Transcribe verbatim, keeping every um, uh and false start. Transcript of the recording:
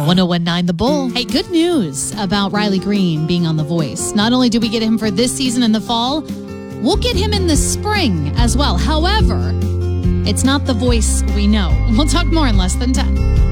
one oh one nine The Bull. Hey, good news about Riley Green being on The Voice. Not only do we get him for this season in the fall, we'll get him in the spring as well. However, it's not The Voice we know. We'll talk more in less than ten.